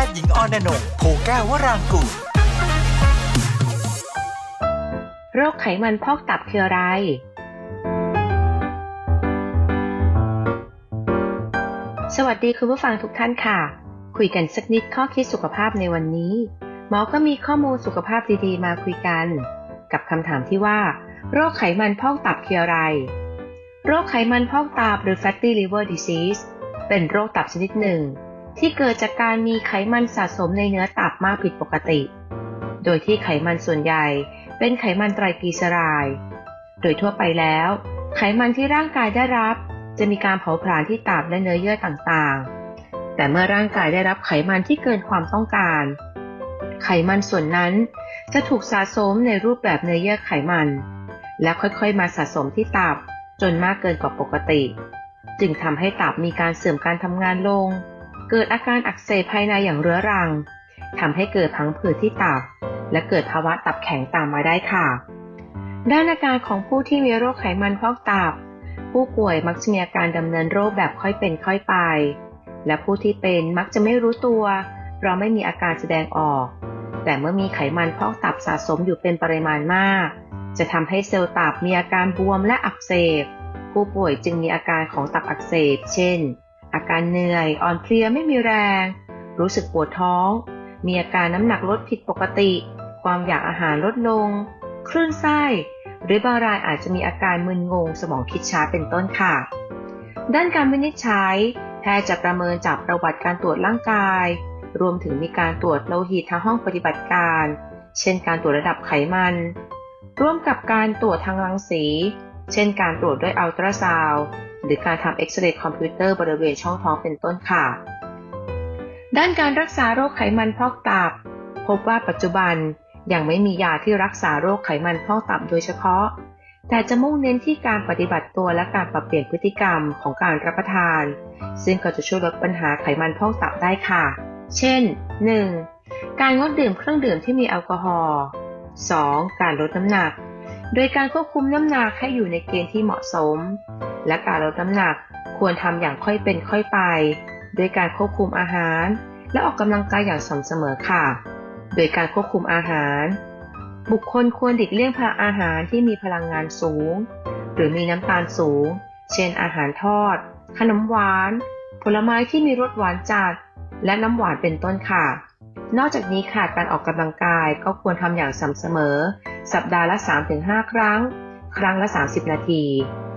หญิงออนอนงค์ โพแก้ววรางกูลโรคไขมันพอกตับคืออะไร สวัสดีคุณผู้ฟังทุกท่านค่ะคุยกันสักนิดข้อคิดสุขภาพในวันนี้หมอก็มีข้อมูลสุขภาพดีๆมาคุยกันกับคำถามที่ว่าโรคไขมันพอกตับคืออะไรโรคไขมันพอกตับหรือ fatty liver disease เป็นโรคตับชนิดหนึ่งที่เกิดจากการมีไขมันสะสมในเนื้อตับมากผิดปกติโดยที่ไขมันส่วนใหญ่เป็นไขมันไตรกลีเซอไรด์โดยทั่วไปแล้วไขมันที่ร่างกายได้รับจะมีการเผาผลาญที่ตับและเนื้อเยื่อต่างๆแต่เมื่อร่างกายได้รับไขมันที่เกินความต้องการไขมันส่วนนั้นจะถูกสะสมในรูปแบบเนื้อเยื่อไขมันและค่อยๆมาสะสมที่ตับจนมากเกินกว่าปกติจึงทำให้ตับมีการเสื่อมการทำงานลงเกิดอาการอักเสบภายในอย่างเรื้อรังทำให้เกิดพังผืดที่ตับและเกิดภาวะตับแข็งตามมาได้ค่ะด้านอาการของผู้ที่มีโรคไขมันพอกตับผู้ป่วยมักจะมีอาการดำเนินโรคแบบค่อยเป็นค่อยไปและผู้ที่เป็นมักจะไม่รู้ตัวเพราะไม่มีอาการแสดงออกแต่เมื่อมีไขมันพอกตับสะสมอยู่เป็นปริมาณมากจะทำให้เซลล์ตับมีอาการบวมและอักเสบผู้ป่วยจึงมีอาการของตับอักเสบเช่นอาการเหนื่อยอ่อนเพลียไม่มีแรงรู้สึกปวดท้องมีอาการน้ำหนักลดผิดปกติความอยากอาหารลดลงคลื่นไส้หรือบางรายอาจจะมีอาการมึนงงสมองคิดช้าเป็นต้นค่ะด้านการวินิจฉัยแพทย์จะประเมินจากประวัติการตรวจร่างกายรวมถึงมีการตรวจโลหิตทางห้องปฏิบัติการเช่นการตรวจระดับไขมันร่วมกับการตรวจทางรังสีเช่นการตรวจด้วยอัลตราซาวด์หรือการทำเอ็กซเรย์คอมพิวเตอร์บริเวณช่องท้องเป็นต้นค่ะด้านการรักษาโรคไขมันพอกตับพบว่าปัจจุบันยังไม่มียาที่รักษาโรคไขมันพอกตับโดยเฉพาะแต่จะมุ่งเน้นที่การปฏิบัติตัวและการปรับเปลี่ยนพฤติกรรมของการรับประทานซึ่งก็จะช่วยลดปัญหาไขมันพอกตับได้ค่ะเช่น 1. การงดดื่มเครื่องดื่มที่มีแอลกอฮอล์ 2. การลดน้ำหนักโดยการควบคุมน้ำหนักให้อยู่ในเกณฑ์ที่เหมาะสมและการลดน้ำหนักควรทำอย่างค่อยเป็นค่อยไปโดยการควบคุมอาหารและออกกำลังกายอย่างสม่ำเสมอค่ะโดยการควบคุมอาหารบุคคลควรหลีกเลี่ยงอาหารที่มีพลังงานสูงหรือมีน้ำตาลสูงเช่นอาหารทอดขนมหวานผลไม้ที่มีรสหวานจัดและน้ำหวานเป็นต้นค่ะนอกจากนี้ค่ะการออกกำลังกายก็ควรทำอย่างสม่ำเสมอสัปดาห์ละ 3-5 ครั้งครั้งละ30 นาที